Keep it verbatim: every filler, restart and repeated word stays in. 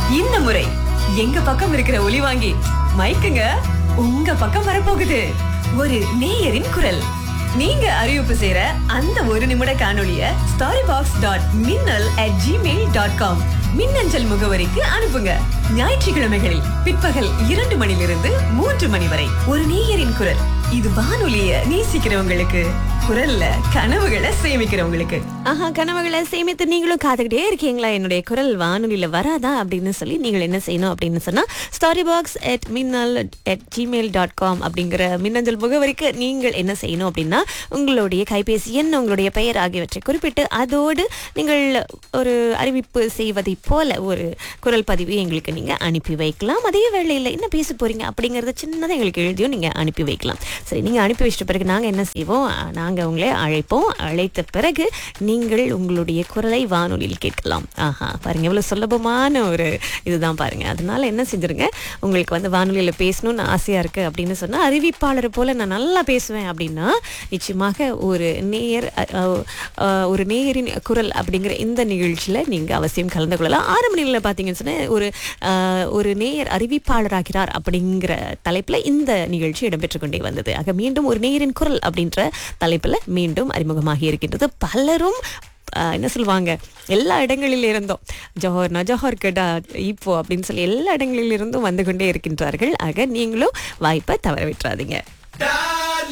இந்த முறை எங்க பக்கம் இருக்கிற ஒலி வாங்கி மைக்குங்க உங்க பக்கம் வரப்போகுது. ஒரு நேயரின் குரல். நீங்க அறிவிப்பு செய்யற அந்த ஒரு நிமிட காணொளிய ஸ்டாரி பாக்ஸ் டாட் மின்னல் அட் ஜிமெயில் டாட் காம் மின்னஞ்சல் முகவரிக்கு அனுப்புங்க. ஞாயிற்றுக்கிழமைகளில் பிற்பகல் இரண்டு மணிலிருந்து மூன்று மணி வரை ஒரு நேயரின் குரல். இது வானொலிய நேசிக்கிறவங்களுக்கு, குரல்ல கனவுகளை சேமிக்கிறவங்களுக்கு. ஆஹா, கனவுகளை சேமித்து நீங்களும் காத்துக்கிட்டே இருக்கீங்களா? என்னுடைய குரல் வானொலியில வராதா அப்படின்னு சொல்லி நீங்கள் என்ன செய்யணும் அப்படின்னு சொன்னா ஸ்டாரி பாக்ஸ் அட் மின்னல் அட் ஜிமெயில் டாட் காம் அப்படிங்கிற மின்னஞ்சல் முகவரிக்கு நீங்கள் என்ன செய்யணும் அப்படின்னா உங்களுடைய கைபேசி எண், உங்களுடைய பெயர் ஆகியவற்றை குறிப்பிட்டு அதோடு நீங்கள் ஒரு அறிவிப்பு செய்வதை போல ஒரு குரல் பதிவு எங்களுக்கு நீங்க அனுப்பி வைக்கலாம். அதே வேளையில் என்ன பேச போறீங்க அப்படிங்கறத சின்னதாக எங்களுக்கு எழுதியும் நீங்க அனுப்பி வைக்கலாம். சரி, நீங்க அனுப்பி வச்சிட்ட பிறகு நாங்க என்ன செய்வோம், நாங்க உங்களை அழைப்போம். அழைத்த பிறகு நீங்கள் உங்களுடைய குரலை வானொலியில் கேட்கலாம். ஆஹா, பாருங்க எவ்வளவு சுலபமான ஒரு இதுதான் பாருங்க. அதனால என்ன செஞ்சிருங்க, உங்களுக்கு வந்து வானொலியில பேசணும்னு ஆசையா இருக்கு அப்படின்னு சொன்னா அறிவிப்பாளர் போல நான் நல்லா பேசுவேன் அப்படின்னா நிச்சயமாக ஒரு நேயர் ஒரு நேயரின் குரல் அப்படிங்கிற இந்த நிகழ்ச்சியில நீங்க அவசியம் கலந்து கொள்ளலாம். ஆறு மணில பாத்தீங்கன்னு சொன்னா ஒரு ஒரு நேயர் அறிவிப்பாளராகிறார் அப்படிங்கிற தலைப்புல இந்த நிகழ்ச்சி இடம்பெற்று கொண்டே வந்தது. ஆக மீண்டும் ஒரு நேயரின் குரல் அப்படின்ற தலைப்புல மீண்டும் அறிமுகமாகி இருக்கின்றது. பலரும் என்ன சொல்லுவாங்க, எல்லா இடங்களில் இருந்தும் ஜோஹர் நஜோஹர் கடா இப்போ அப்படின்னு சொல்லி எல்லா இடங்களில் இருந்தும் வந்து கொண்டே இருக்கின்றார்கள். ஆக நீங்களும் வாய்ப்பை தவற விட்டுறாதீங்க.